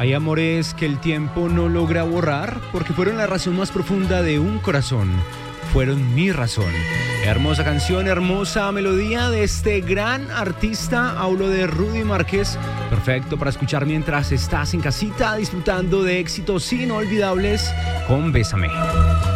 Hay amores que el tiempo no logra borrar porque fueron la razón más profunda de un corazón. Fueron mi razón. Hermosa canción, hermosa melodía de este gran artista. Hablo de Rudy Márquez. Perfecto para escuchar mientras estás en casita disfrutando de éxitos inolvidables con Bésame.